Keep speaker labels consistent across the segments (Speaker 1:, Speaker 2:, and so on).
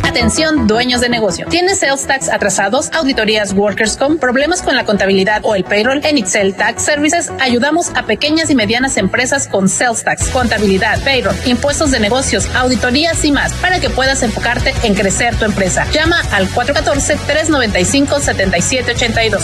Speaker 1: Atención, dueños de negocio. ¿Tienes sales tax atrasados, auditorías Workers' Comp, problemas con la contabilidad o el payroll? En Itzel Tax Services ayudamos a pequeñas y medianas empresas con sales tax, contabilidad, payroll, impuestos de negocios, auditorías y más, para que puedas enfocarte en crecer tu empresa. Llama al 414-395-7782.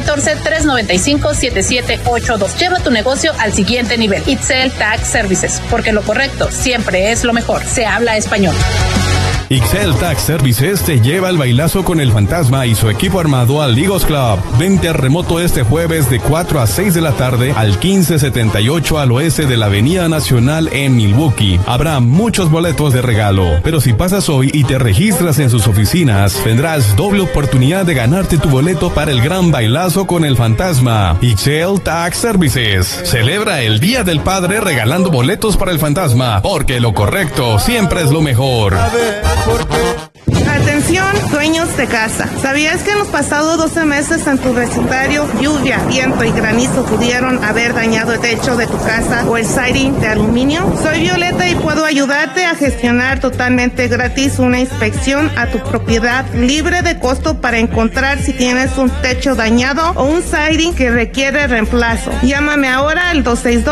Speaker 1: 414-395-7782. Lleva tu negocio al siguiente nivel. Itzel Tax Services, porque lo correcto siempre es lo mejor. Se habla español.
Speaker 2: Ixel Tax Services te lleva al bailazo con el Fantasma y su equipo armado al Ligos Club. Vente a remoto este jueves de 4 a 6 de la tarde al 1578 al oeste de la Avenida Nacional en Milwaukee. Habrá muchos boletos de regalo, pero si pasas hoy y te registras en sus oficinas, tendrás doble oportunidad de ganarte tu boleto para el gran bailazo con el Fantasma. Ixel Tax Services celebra el Día del Padre regalando boletos para el Fantasma, porque lo correcto siempre es lo mejor.
Speaker 3: Atención, dueños de casa. ¿Sabías que en los pasados 12 meses en tu vecindario, lluvia, viento y granizo pudieron haber dañado el techo de tu casa o el siding de aluminio? Soy Violeta y puedo ayudarte a gestionar totalmente gratis una inspección a tu propiedad libre de costo para encontrar si tienes un techo dañado o un siding que requiere reemplazo. Llámame ahora al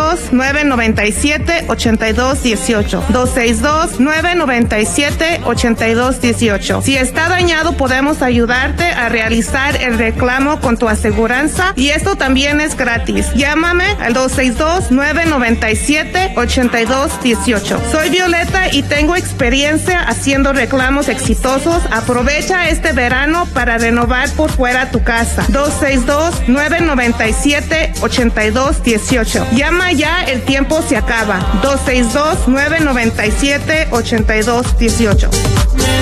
Speaker 3: 262-997-8218. 262-997-8218. Si está dañado, podemos ayudarte a realizar el reclamo con tu aseguranza y esto también es gratis. Llámame al 262-997-8218. Soy Violeta y tengo experiencia haciendo reclamos exitosos. Aprovecha este verano para renovar por fuera tu casa. 262-997-8218. Llama ya, el tiempo se acaba. 262-997-8218.